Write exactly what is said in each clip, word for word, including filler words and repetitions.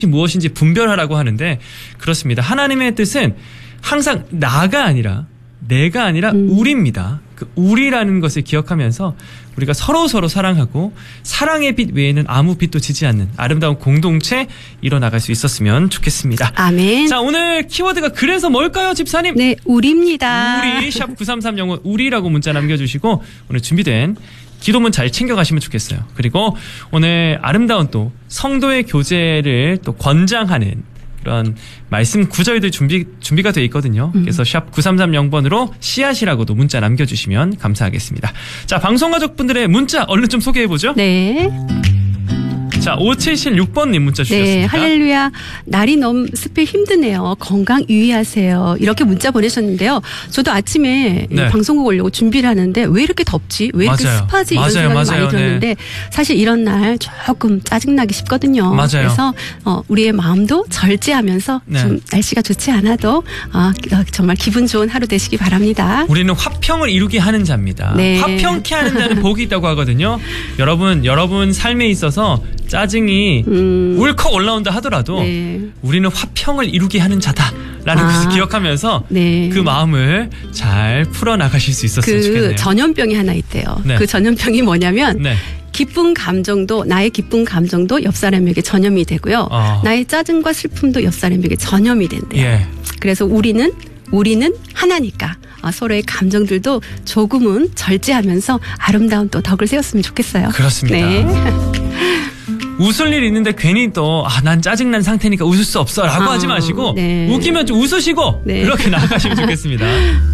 무엇인지 분별하라고 하는데 그렇습니다. 하나님의 뜻은 항상 나가 아니라 내가 아니라 음. 우리입니다. 그 우리라는 것을 기억하면서 우리가 서로 서로 사랑하고 사랑의 빛 외에는 아무 빛도 지지 않는 아름다운 공동체 이뤄나갈 수 있었으면 좋겠습니다. 아멘. 자, 오늘 키워드가 그래서 뭘까요, 집사님? 네, 우리입니다. 우리 샵 구삼삼영오 우리라고 문자 남겨주시고 오늘 준비된 기도문 잘 챙겨가시면 좋겠어요. 그리고 오늘 아름다운 또 성도의 교제를 또 권장하는 그런 말씀 구절들 준비, 준비가 되어 있거든요. 음. 그래서 샵 구삼삼영 번으로 씨앗이라고도 문자 남겨주시면 감사하겠습니다. 자, 방송가족분들의 문자 얼른 좀 소개해보죠. 네. 자, 오칠칠육 번님 문자 주셨습니다. 네, 할렐루야. 날이 너무 습해 힘드네요. 건강 유의하세요. 이렇게 문자 보내셨는데요. 저도 아침에 네. 방송국 오려고 준비를 하는데 왜 이렇게 덥지? 왜 이렇게 맞아요. 습하지? 맞아요. 이런 생각이 맞아요. 많이 들었는데 네. 사실 이런 날 조금 짜증나기 쉽거든요. 맞아요. 그래서 어, 우리의 마음도 절제하면서 네. 좀 날씨가 좋지 않아도 어, 정말 기분 좋은 하루 되시기 바랍니다. 우리는 화평을 이루게 하는 자입니다. 네. 화평케 하는 자는 복이 있다고 하거든요. 여러분, 여러분 삶에 있어서 짜증이 음. 울컥 올라온다 하더라도 네. 우리는 화평을 이루게 하는 자다라는 아. 것을 기억하면서 네. 그 마음을 잘 풀어나가실 수 있었으면 그 좋겠네요. 그 전염병이 하나 있대요. 네. 그 전염병이 뭐냐면 네. 기쁜 감정도 나의 기쁜 감정도 옆 사람에게 전염이 되고요. 어. 나의 짜증과 슬픔도 옆 사람에게 전염이 된대요. 예. 그래서 우리는 우리는 하나니까 아, 서로의 감정들도 조금은 절제하면서 아름다운 또 덕을 세웠으면 좋겠어요. 그렇습니다. 네. 웃을 일 있는데 괜히 또 아, 난 짜증난 상태니까 웃을 수 없어 라고 아, 하지 마시고 네. 웃기면 좀 웃으시고 네. 그렇게 나아가시면 좋겠습니다.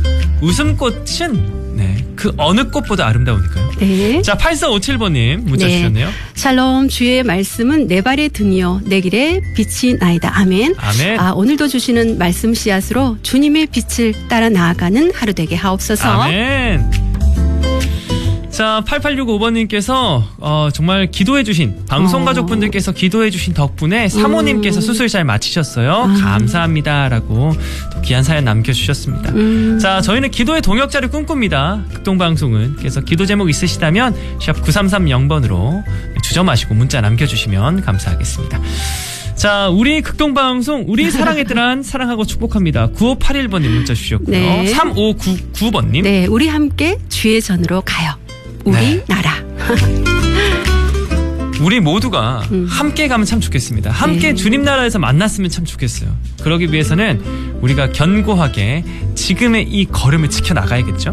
웃음꽃은 네, 그 어느 꽃보다 아름다우니까요. 네. 자, 팔사오칠 번님 문자 네. 주셨네요. 샬롬, 주의 말씀은 내 발의 등이요 내 길에 빛이 나이다. 아멘. 아멘. 아, 오늘도 주시는 말씀 씨앗으로 주님의 빛을 따라 나아가는 하루 되게 하옵소서. 아멘. 자, 팔팔육오 번님께서 어, 정말 기도해주신 방송가족분들께서 기도해주신 덕분에 사모님께서 수술 잘 마치셨어요. 아. 감사합니다라고 또 귀한 사연 남겨주셨습니다. 음. 자, 저희는 기도의 동역자를 꿈꿉니다. 극동방송은. 그래서 기도 제목 있으시다면 샵 구삼삼영 번으로 주저 마시고 문자 남겨주시면 감사하겠습니다. 자, 우리 극동방송 우리 사랑했더란 사랑하고 축복합니다. 구오팔일 번님 문자 주셨고요. 네. 삼오구구 번님 네, 우리 함께 주의 전으로 가요. 우리나라. 네. 우리 모두가 음. 함께 가면 참 좋겠습니다. 함께 네. 주님 나라에서 만났으면 참 좋겠어요. 그러기 위해서는 우리가 견고하게 지금의 이 걸음을 지켜나가야겠죠.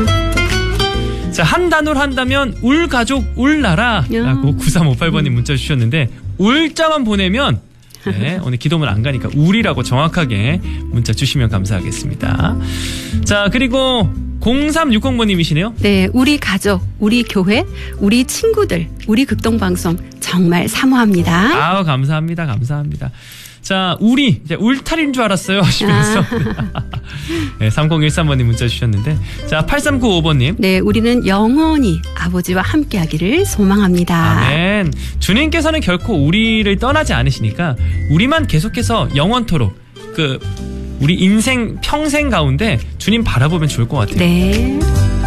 음. 자, 한 단어로 한다면 울 가족 울 나라라고 구삼오팔 번님 문자 주셨는데 울자만 보내면 네, 오늘 기도문 안 가니까 울이라고 정확하게 문자 주시면 감사하겠습니다. 자, 그리고 공삼육공 번님이시네요. 네, 우리 가족, 우리 교회, 우리 친구들, 우리 극동방송 정말 사모합니다. 아우, 감사합니다. 감사합니다. 자, 우리 이제 울타리인 줄 알았어요 하시면서 아. 네, 삼공일삼 번님 문자 주셨는데 자, 팔삼구오 번님 네, 우리는 영원히 아버지와 함께하기를 소망합니다. 아멘. 주님께서는 결코 우리를 떠나지 않으시니까 우리만 계속해서 영원토록 그 우리 인생 평생 가운데 주님 바라보면 좋을 것 같아요. 네.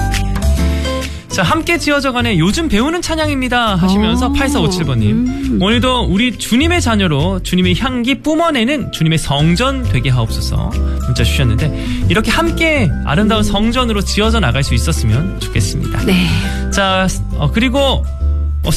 자, 함께 지어져가네 요즘 배우는 찬양입니다 하시면서 팔사오칠 번님 음. 오늘도 우리 주님의 자녀로 주님의 향기 뿜어내는 주님의 성전 되게 하옵소서 문자 주셨는데 이렇게 함께 아름다운 성전으로 지어져 나갈 수 있었으면 좋겠습니다. 네. 자, 어, 그리고 어,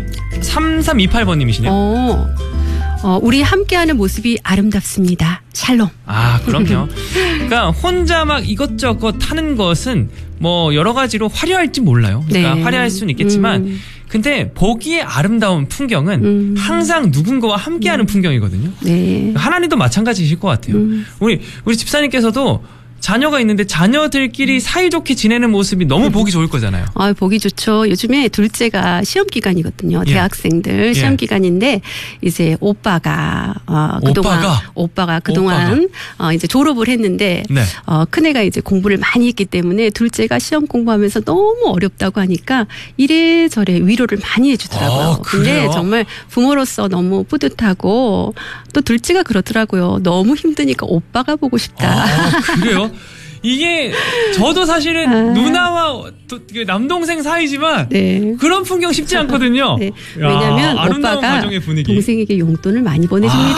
삼삼이팔 번님이시네요. 오. 어, 우리 함께하는 모습이 아름답습니다. 샬롬. 아, 그럼요. 그러니까 혼자 막 이것저것 하는 것은 뭐 여러 가지로 화려할지 몰라요. 그러니까 네. 화려할 수는 있겠지만 음. 근데 보기에 아름다운 풍경은 음. 항상 누군가와 함께하는 음. 풍경이거든요. 네. 하나님도 마찬가지이실 것 같아요. 음. 우리 우리 집사님께서도 자녀가 있는데 자녀들끼리 사이좋게 지내는 모습이 너무 보기 좋을 거잖아요. 아, 보기 좋죠. 요즘에 둘째가 시험 기간이거든요. 예. 대학생들 시험 예. 기간인데 이제 오빠가 어, 그동안 오빠가, 오빠가 그동안 어, 이제 졸업을 했는데 네. 어, 큰애가 이제 공부를 많이 했기 때문에 둘째가 시험 공부하면서 너무 어렵다고 하니까 이래저래 위로를 많이 해주더라고요. 어, 근데 정말 부모로서 너무 뿌듯하고 또 둘째가 그러더라고요. 너무 힘드니까 오빠가 보고 싶다. 아, 그래요? 이게 저도 사실은 아. 누나와 남동생 사이지만 네. 그런 풍경 쉽지 않거든요. 네. 왜냐하면 아, 오빠가 동생에게 용돈을 많이 보내줍니다.